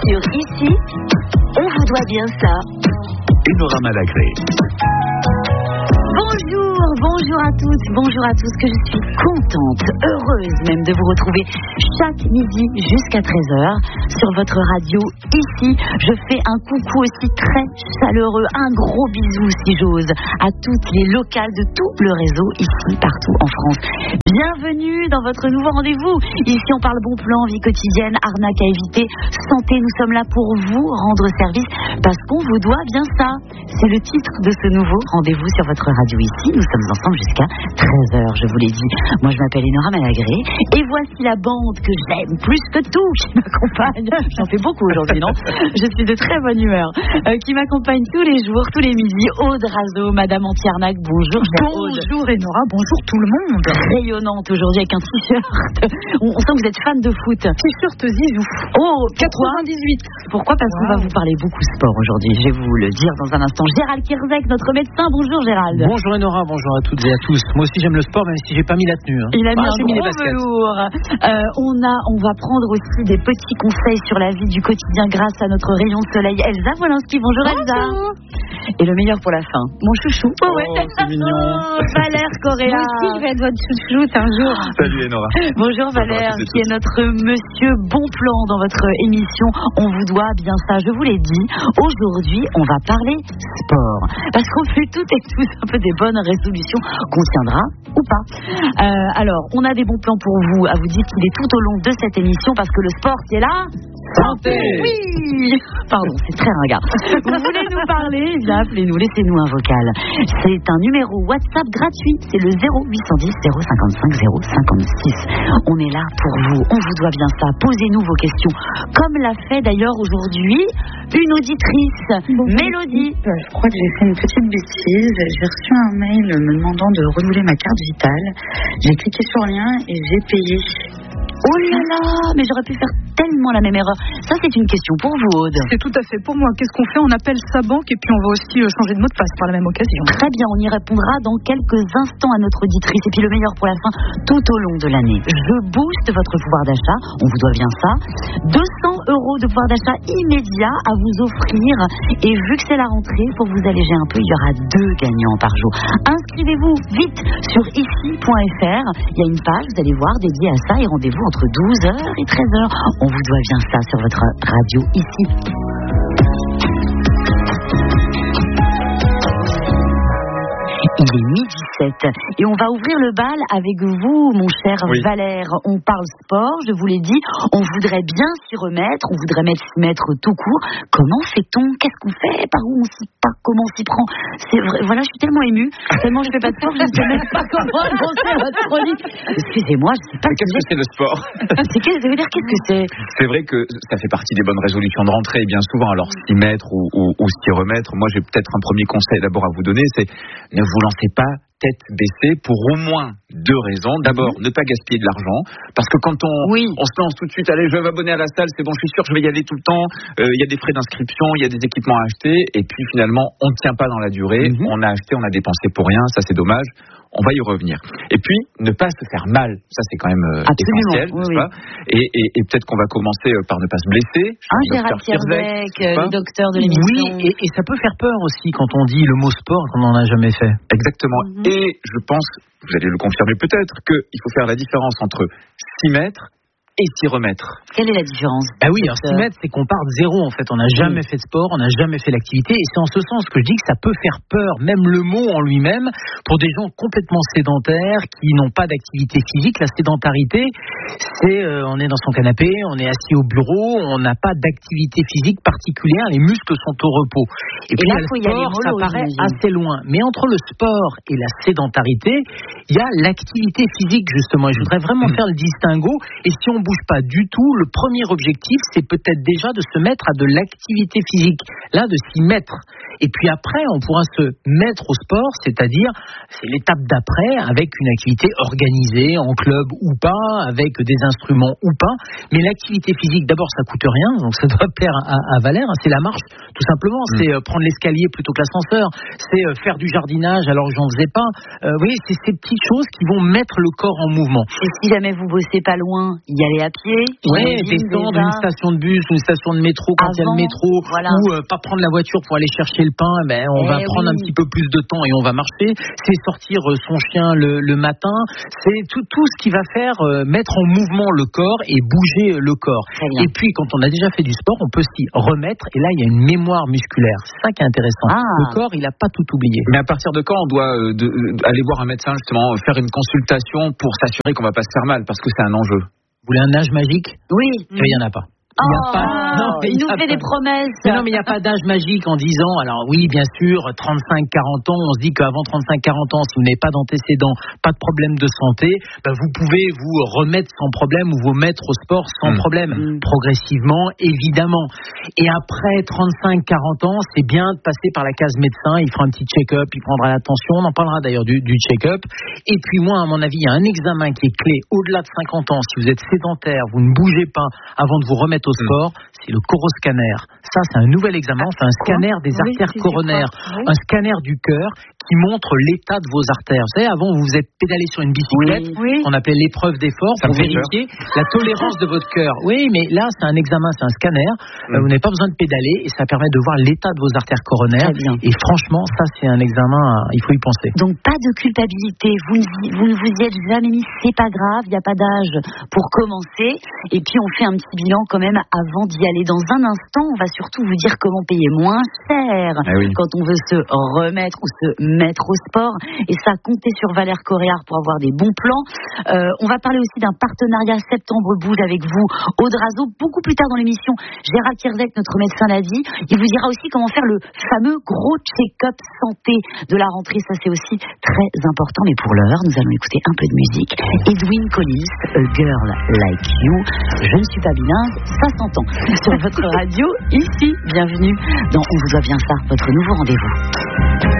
Sur Ici, on vous doit bien ça. Enora Malagré. Bonjour à toutes, bonjour à tous, que je suis contente, heureuse même de vous retrouver chaque midi jusqu'à 13h sur votre radio Ici. Je fais un coucou aussi très chaleureux, un gros bisou si j'ose, à toutes les locales de tout le réseau ici, partout en France. Bienvenue dans votre nouveau rendez-vous. Ici on parle bon plan, vie quotidienne, arnaque à éviter, santé. Nous sommes là pour vous rendre service parce qu'on vous doit bien ça. C'est le titre de ce nouveau rendez-vous sur votre radio Ici. Nous sommes ensemble jusqu'à 13h, je vous l'ai dit. Moi je m'appelle Enora Malagré et voici la bande que j'aime plus que tout qui m'accompagne. J'en fais beaucoup aujourd'hui, non? Je suis de très bonne humeur. Qui m'accompagne tous les jours, tous les midis. Aude Razo, Madame Anti-Arnaque, bonjour. Bonjour Enora, bonjour tout le monde. Rayonnante aujourd'hui avec un t-shirt. On sent que vous êtes fan de foot. T-shirt Zizou. Oh, 98. Pourquoi? Parce qu'on va vous parler beaucoup sport aujourd'hui. Je vais vous le dire dans un instant. Gérald Kierzek, notre médecin. Bonjour Gérald. Bonjour Enora, bonjour à toutes et à tous. Moi aussi j'aime le sport, même si j'ai pas mis la tenue. Il a mis un j'ai mis les gros baskets. velours. On va prendre aussi des petits conseils sur la vie du quotidien grâce à notre rayon de soleil Elsa Wolinski. Bonjour Elsa. Et le meilleur pour la fin, mon chouchou. Oh, c'est mignon. Valère Correa. Moi aussi je vais être votre chouchoute un jour. Salut Enora. Bonjour Valère, qui est notre monsieur bon plan dans votre émission. On vous doit bien ça, je vous l'ai dit. Aujourd'hui, on va parler sport. Parce qu'on fait toutes et tous un peu des bonnes résolutions qu'on tiendra ou pas. Alors, on a des bons plans pour vous, à vous dire qu'il est tout au long de cette émission parce que le sport, c'est là. Santé. Oui. Pardon, c'est très ringard. Vous voulez nous parler? Eh bien, appelez-nous, laissez-nous un vocal. C'est un numéro WhatsApp gratuit. C'est le 0810 055 056. On est là pour vous. On vous doit bien ça. Posez-nous vos questions. Comme l'a fait d'ailleurs aujourd'hui une auditrice, Mélodie. Je crois que j'ai fait une petite bêtise. J'ai reçu un mail me demandant de renouveler ma carte vitale. J'ai cliqué sur le lien et j'ai payé. Oh là là, mais j'aurais pu faire tellement la même erreur. Ça, c'est une question pour vous, Aude. C'est tout à fait pour moi. Qu'est-ce qu'on fait? On appelle sa banque et puis on va aussi changer de mot de passe par la même occasion. Très bien, on y répondra dans quelques instants à notre auditrice. Et puis le meilleur pour la fin, tout au long de l'année. Je booste votre pouvoir d'achat, on vous doit bien ça. 200 € de pouvoir d'achat immédiat à vous offrir. Et vu que c'est la rentrée, pour vous alléger un peu, il y aura 2 gagnants par jour. Inscrivez-vous vite sur ici.fr. Il y a une page, vous allez voir, dédiée à ça et rendez-vous entre 12h et 13h. On vous doit bien ça sur votre radio Ici. Il est midi 7 et on va ouvrir le bal avec vous, mon cher Valère. On parle sport, je vous l'ai dit, on voudrait bien s'y remettre, on voudrait s'y mettre tout court. Comment fait-on? Qu'est-ce qu'on fait? Par où on s'y part? Comment on s'y prend? C'est vrai, voilà, je suis tellement émue, tellement je fais pas de sport, je ne sais même pas comment annoncer votre chronique. Excusez-moi, je sais pas. Qu'est-ce que c'est le sport? Ça veut dire qu'est-ce que c'est? C'est vrai que ça fait partie des bonnes résolutions de rentrée, bien souvent. Alors s'y mettre ou s'y remettre, moi j'ai peut-être un premier conseil d'abord à vous donner, c'est ne vous lancez pas tête baissée pour au moins 2 raisons. D'abord, ne pas gaspiller de l'argent, parce que quand on se lance tout de suite, allez, je vais m'abonner à la salle, c'est bon, je suis sûr, je vais y aller tout le temps. Il y a des frais d'inscription, il y a des équipements à acheter, et puis finalement, on ne tient pas dans la durée. On a acheté, on a dépensé pour rien, ça c'est dommage. On va y revenir. Et puis, ne pas se faire mal, ça c'est quand même essentiel, n'est-ce pas? Et peut-être qu'on va commencer par ne pas se blesser. Gérald Kierzek, le docteur de l'émission. Oui, et ça peut faire peur aussi quand on dit le mot sport qu'on n'en a jamais fait. Exactement. Et je pense, vous allez le confirmer peut-être, qu'il faut faire la différence entre s'y mettre et s'y remettre. Quelle est la différence? Ah oui, alors s'y mettre, c'est qu'on part de zéro en fait. On n'a jamais fait de sport, on n'a jamais fait l'activité, et c'est en ce sens que je dis que ça peut faire peur, même le mot en lui-même, pour des gens complètement sédentaires qui n'ont pas d'activité physique. La sédentarité, c'est on est dans son canapé, on est assis au bureau, on n'a pas d'activité physique particulière, les muscles sont au repos. Et puis là, le sport, ça paraît assez loin. Mais entre le sport et la sédentarité, il y a l'activité physique justement. Et je voudrais vraiment faire le distinguo. Et si on bouge pas du tout, le premier objectif, c'est peut-être déjà de se mettre à de l'activité physique. Là, de s'y mettre. Et puis après, on pourra se mettre au sport, c'est-à-dire, c'est l'étape d'après, avec une activité organisée, en club ou pas, avec des instruments ou pas. Mais l'activité physique, d'abord, ça coûte rien, donc ça doit plaire à Valère. C'est la marche, tout simplement. C'est prendre l'escalier plutôt que l'ascenseur. C'est faire du jardinage alors que j'en faisais pas. Vous voyez, c'est ces petites choses qui vont mettre le corps en mouvement. Et si jamais vous bossez pas loin, y aller aller à pied. Ouais, descendre une station de bus ou une station de métro quand il y a le métro, ou pas prendre la voiture pour aller chercher le pain, on va prendre un petit peu plus de temps et on va marcher. C'est sortir son chien le matin. C'est tout ce qui va faire mettre en mouvement le corps et bouger le corps. Et puis quand on a déjà fait du sport, on peut s'y remettre et là il y a une mémoire musculaire. C'est ça qui est intéressant. Le corps, il n'a pas tout oublié. Mais à partir de quand on doit aller voir un médecin justement, faire une consultation pour s'assurer qu'on va pas se faire mal parce que c'est un enjeu? Vous voulez un âge magique? Oui. Il n'y en a pas. Il nous fait des promesses. Non, mais il n'y a pas d'âge magique en disant, alors oui, bien sûr, 35-40 ans, on se dit qu'avant 35-40 ans, si vous n'avez pas d'antécédents, pas de problème de santé, vous pouvez vous remettre sans problème ou vous mettre au sport sans problème, progressivement, évidemment. Et après 35-40 ans, c'est bien de passer par la case médecin, il fera un petit check-up, il prendra l'attention, on en parlera d'ailleurs du check-up. Et puis moi, à mon avis, il y a un examen qui est clé au-delà de 50 ans, si vous êtes sédentaire, vous ne bougez pas avant de vous remettre au sport, c'est le coroscanner. Ça, c'est un nouvel examen. On fait un scanner des artères coronaires, un scanner du cœur qui montre l'état de vos artères. Vous savez, avant, vous êtes pédalé sur une bicyclette, on appelait l'épreuve d'effort pour vérifier la tolérance de votre cœur. Oui, mais là, c'est un examen, c'est un scanner. Vous n'avez pas besoin de pédaler et ça permet de voir l'état de vos artères coronaires. Et franchement, ça, c'est un examen, il faut y penser. Donc, pas de culpabilité. Vous ne vous y êtes jamais mis, c'est pas grave, il n'y a pas d'âge pour commencer. Et puis, on fait un petit bilan quand même avant d'y aller. Dans un instant, on va surtout vous dire comment payer moins cher quand on veut se remettre ou se mettre au sport. Et ça, comptez sur Valère Coréard pour avoir des bons plans. On va parler aussi d'un partenariat Septembre Bouge avec vous, Audrazo. Beaucoup plus tard dans l'émission, Gérald Kierzek, notre médecin, l'a dit. Il vous dira aussi comment faire le fameux gros check-up santé de la rentrée. Ça, c'est aussi très important. Mais pour l'heure, nous allons écouter un peu de musique. Edwyn Collins, A Girl Like You. Je ne suis pas bilingue, ça s'entend. Sur votre radio, ici, bienvenue dans On vous doit bien ça, votre nouveau rendez-vous.